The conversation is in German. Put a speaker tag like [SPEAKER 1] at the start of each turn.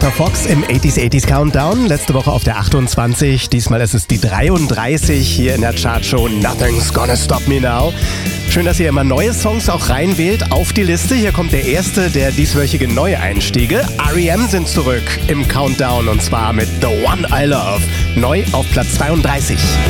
[SPEAKER 1] Carter Fox im 80s Countdown. Letzte Woche auf der 28, diesmal ist es die 33 hier in der Chartshow Nothing's Gonna Stop Me Now. Schön, dass ihr immer neue Songs auch reinwählt auf die Liste. Hier kommt der erste der dieswöchige Neueinstiege. R.E.M. sind zurück im Countdown und zwar mit The One I Love. Neu auf Platz 32.